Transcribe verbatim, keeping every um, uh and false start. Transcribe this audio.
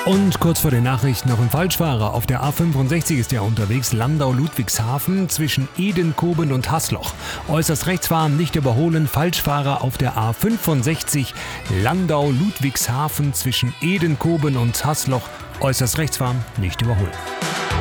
Und kurz vor den Nachrichten noch ein Falschfahrer. Auf der A fünfundsechzig ist er unterwegs, Landau-Ludwigshafen zwischen Edenkoben und Hasloch. Äußerst rechts fahren, nicht überholen. Falschfahrer auf der A fünfundsechzig, Landau-Ludwigshafen zwischen Edenkoben und Hasloch. Äußerst rechts fahren, nicht überholen.